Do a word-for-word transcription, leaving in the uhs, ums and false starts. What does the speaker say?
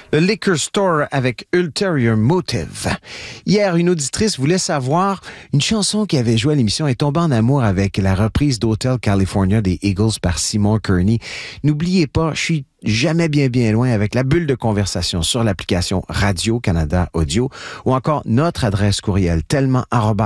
Le Liquor Store avec Ulterior Motive. Hier, une auditrice voulait savoir une chanson qui avait joué à l'émission est tombée en amour avec la reprise d'Hotel California des Eagles par Simon Kearney. N'oubliez pas, je suis jamais bien bien loin avec la bulle de conversation sur l'application Radio-Canada Audio ou encore notre adresse courriel tellement arobase